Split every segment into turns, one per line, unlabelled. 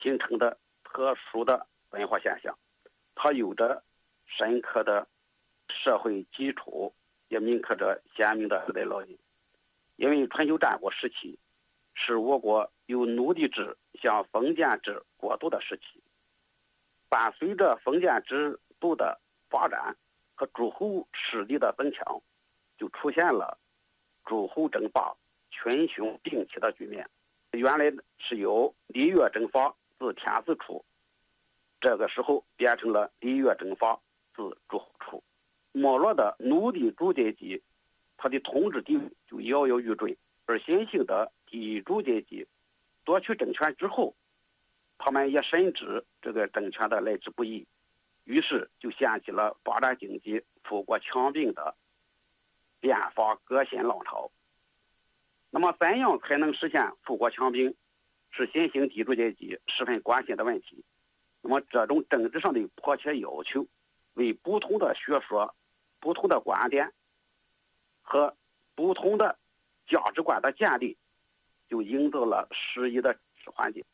形成的特殊的文化现象，它有着深刻的社会基础，也铭刻着鲜明的时代烙印。因为春秋战国时期是我国由奴隶制向封建制过渡的时期，伴随着封建制度的发展和诸侯势力的增强，就出现了诸侯争霸、群雄并起的局面。原来是由礼乐征伐自天子出，这个时候变成了礼乐征伐自诸侯出。没落的奴隶主阶级，他的统治地位就摇摇欲坠，而新兴的地主阶级夺取政权之后，他们也深知这个政权的来之不易，于是就掀起了发展经济、富国强兵的变法革新浪潮。那么怎样才能实现富国强兵，是新兴地主阶级十分关心的问题。那么这种政治上的迫切要求，为不同的学说、不同的观点和不同的价值观的建立，就营造了适宜的环境。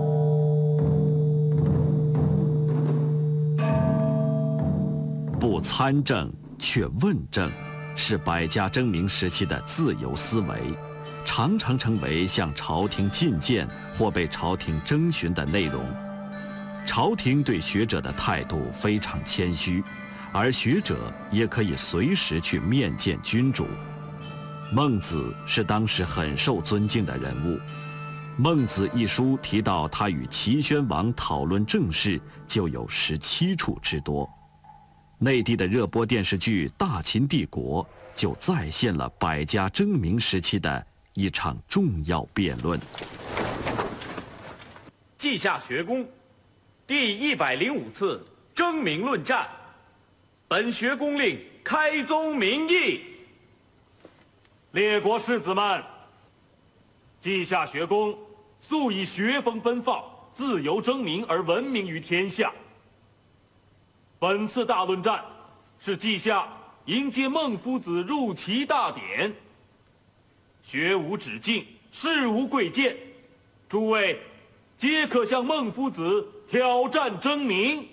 不参政却问政，是百家争鸣时期的自由思维，常常成为向朝廷进谏或被朝廷征询的内容。朝廷对学者的态度非常谦虚，而学者也可以随时去面见君主。孟子是当时很受尊敬的人物，《孟子》一书提到他与齐宣王讨论政事就有17处之多。内地的热播电视剧《大秦帝国》就再现了百家争鸣时期的一场重要辩论。
稷下学宫第105次争鸣论战，本学宫令开宗明义。
列国士子们，稷下学宫素以学风奔放、自由争鸣而闻名于天下。本次大论战是稷下迎接孟夫子入齐大典，学无止境，事无贵贱，诸位皆可向孟夫子挑战争鸣。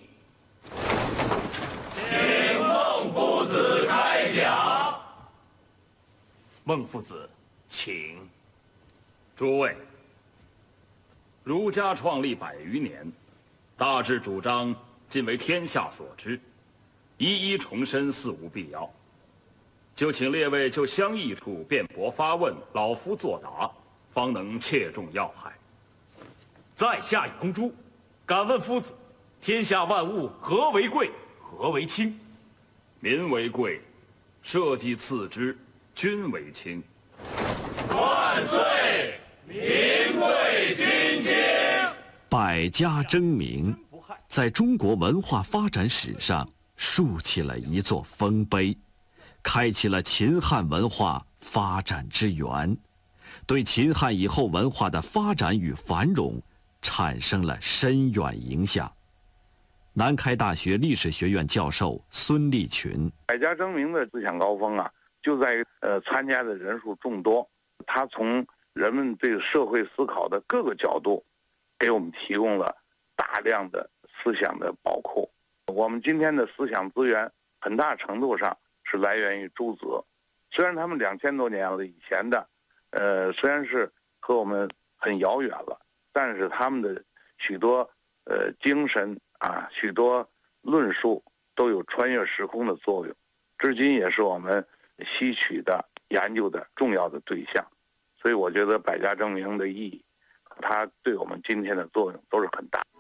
请孟夫子开讲。
孟夫子，请。诸位，儒家创立100余年，大致主张今为天下所知，一一重申似无必要。就请列位就相异处辩驳发问，老夫作答，方能切中要害。在下杨朱，敢问夫子：天下万物何为贵，何为轻？民为贵，社稷次之，君为轻。
万岁！民贵君轻。
百家争鸣在中国文化发展史上竖起了一座丰碑，开启了秦汉文化发展之源，对秦汉以后文化的发展与繁荣产生了深远影响。南开大学历史学院教授孙立群：
百家争鸣的思想高峰啊，就在于参加的人数众多，它从人们对社会思考的各个角度，给我们提供了大量的思想的宝库。我们今天的思想资源很大程度上是来源于诸子，虽然他们2000多年了以前的，虽然是和我们很遥远了，但是他们的许多精神啊，许多论述都有穿越时空的作用，至今也是我们吸取的研究的重要的对象。所以我觉得百家争鸣的意义，它对我们今天的作用都是很大。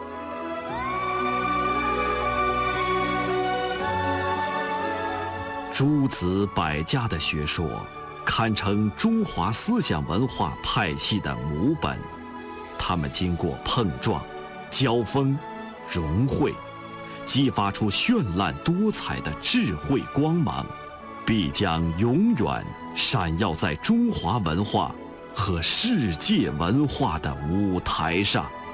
诸子百家的学说堪称中华思想文化派系的母本，他们经过碰撞、交锋、融汇，激发出绚烂多彩的智慧光芒，必将永远闪耀在中华文化和世界文化的舞台上。